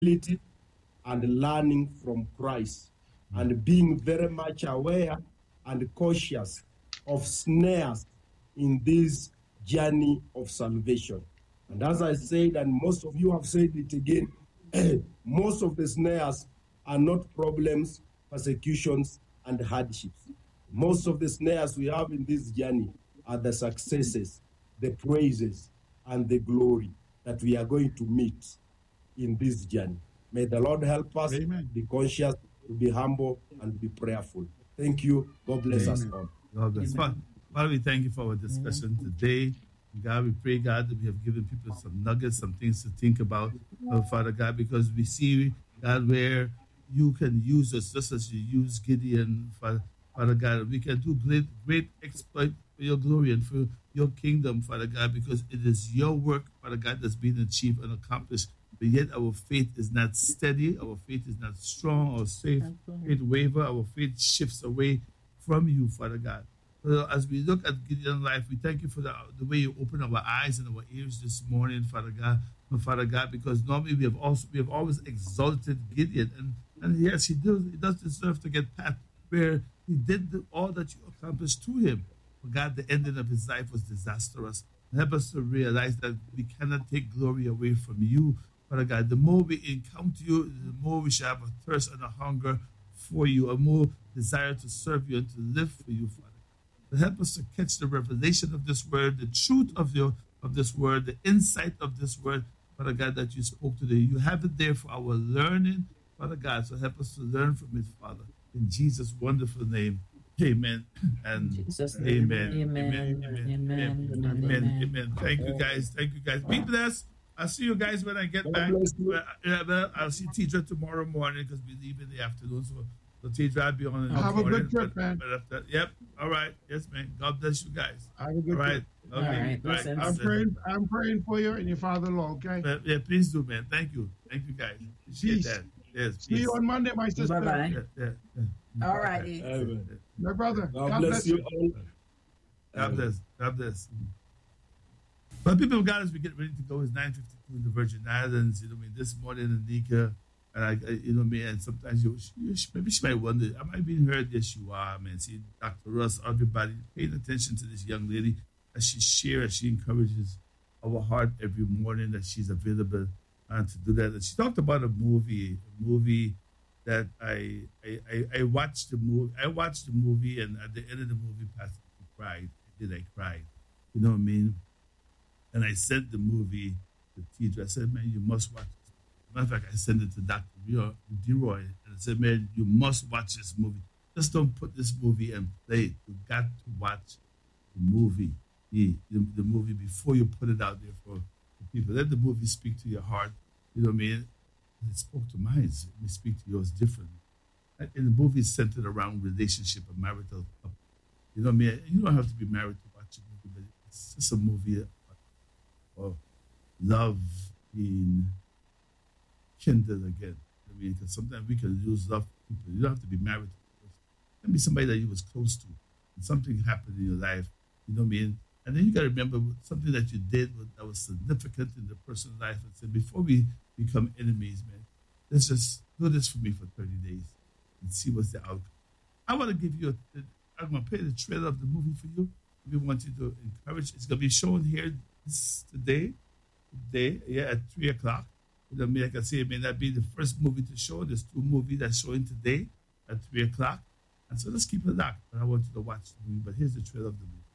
and learning from Christ and being very much aware and cautious of snares in this journey of salvation. And as I said, and most of you have said it again, most of the snares are not problems, persecutions, and hardships. Most of the snares we have in this journey are the successes, the praises, and the glory that we are going to meet in this journey. May the Lord help us. Amen. Be conscious, to be humble, and be prayerful. Thank you. God bless us all. God bless. Father, we thank you for our discussion today. God, we pray, God, that we have given people some nuggets, some things to think about, Father God, because we see, God, where you can use us just as you use Gideon, Father God. We can do great exploit for your glory and for your kingdom, Father God, because it is your work, Father God, that's been achieved and accomplished. But yet our faith is not steady, our faith is not strong, our faith waver, our faith shifts away from you, Father God. So as we look at Gideon's life, we thank you for the way you open our eyes and our ears this morning, Father God, because normally we have always exalted Gideon, and yes, he does deserve to get pat where he did all that you accomplished to him. But God, the ending of his life was disastrous. Help us to realize that we cannot take glory away from you, Father God. The more we encounter you, the more we shall have a thirst and a hunger for you, a more desire to serve you and to live for you, Father. But help us to catch the revelation of this word, the truth of this word, the insight of this word, Father God, that you spoke today. You have it there for our learning, Father God. So help us to learn from it, Father. In Jesus' wonderful name, amen and amen. Amen. Thank you, guys. Be blessed. I'll see you guys when I get back. I'll see Tidra tomorrow morning because we leave in the afternoon. So Tidra, I'll be on in the morning. Have a good trip, man. Yep. All right. Yes, man. God bless you guys. Have a good trip. Okay. All right. I'm praying for you and your father-in-law, okay? Yeah, please do, man. Thank you, guys. Appreciate that. Yes. See you on Monday, my sister. Bye-bye. Yeah. All righty. My brother. God bless you all. God bless. But people of God, as we get ready to go, it's 9:52 in the Virgin Islands. This morning, Anika, and and sometimes maybe she might wonder, am I being heard? Yes, you are, man. See, Dr. Russ, everybody paying attention to this young lady as she shares, as she encourages our heart every morning that she's available to do that. And she talked about a movie that I watched the movie. I watched the movie, and at the end of the movie, Pastor, I cried. You know what I mean? And I sent the movie to Tidra. I said, man, you must watch this. Matter of fact, I sent it to Dr. DeRoy. And I said, man, you must watch this movie. Just don't put this movie and play it. You got to watch the movie. The movie before you put it out there for people. Let the movie speak to your heart. You know what I mean? It spoke to mine. It may speak to yours differently. And the movie is centered around relationship, a marital couple. You know what I mean? You don't have to be married to watch a movie, but it's just a movie of love being kindled again. I mean, because sometimes we can lose love for people. You don't have to be married to a person. It can be somebody that you was close to, and something happened in your life. You know what I mean? And then you got to remember something that you did that was significant in the person's life. And say, before we become enemies, man, let's just do this for me for 30 days and see what's the outcome. I want to give you I'm going to play the trailer of the movie for you. We want you to encourage. It's going to be shown here today, at 3 o'clock. Like I say, it may not be the first movie to show. There's 2 movies that's showing today at 3 o'clock. And so let's keep it locked. But I want you to watch the movie. But here's the trailer of the movie.